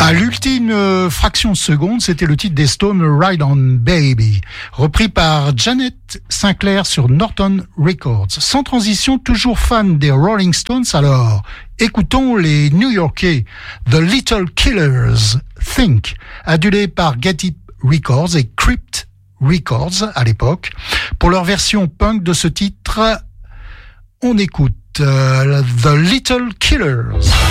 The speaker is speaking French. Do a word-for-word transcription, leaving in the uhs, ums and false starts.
À l'ultime euh, fraction de seconde, c'était le titre des Stones, Ride On Baby, repris par Janet Sinclair sur Norton Records. Sans transition, toujours fan des Rolling Stones, alors écoutons les New-Yorkais, The Little Killers, Think, adulés par Get It Records et Crypt Records à l'époque. Pour leur version punk de ce titre, on écoute euh, The Little Killers.